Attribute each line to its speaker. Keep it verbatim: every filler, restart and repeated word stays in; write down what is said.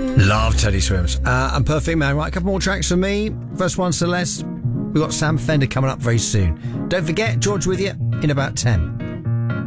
Speaker 1: Love Teddy Swims. Uh, and Perfect Man. Right, a couple more tracks from me. First one, Celeste. We've got Sam Fender coming up very soon. Don't forget, George with you in about ten.